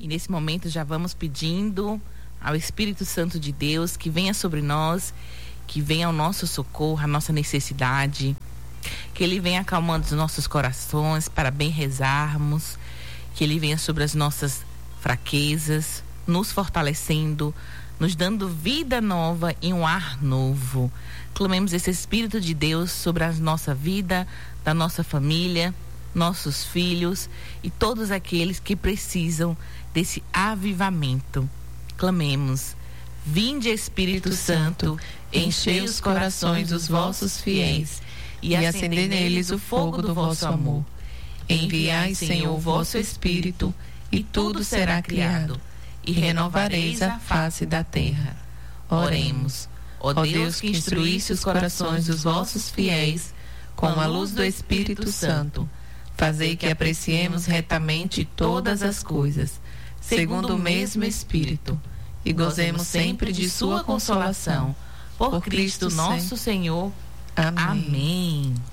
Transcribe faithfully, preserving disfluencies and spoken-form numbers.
E nesse momento já vamos pedindo ao Espírito Santo de Deus que venha sobre nós, que venha ao nosso socorro, a nossa necessidade, que Ele venha acalmando os nossos corações para bem rezarmos, que Ele venha sobre as nossas fraquezas, nos fortalecendo, nos dando vida nova e um ar novo. Clamemos esse Espírito de Deus sobre a nossa vida, da nossa família, nossos filhos e todos aqueles que precisam desse avivamento. Clamemos: vinde, Espírito Santo, enchei os corações dos vossos fiéis e acendei neles o fogo do vosso amor. Enviai, Senhor, o vosso Espírito, e tudo será criado, e renovareis a face da terra. Oremos. Ó Deus, que instruísse os corações dos vossos fiéis com a luz do Espírito Santo, fazei que apreciemos retamente todas as coisas, segundo o mesmo Espírito, e gozemos sempre de sua consolação. Por Cristo nosso Senhor. Amém. Amém.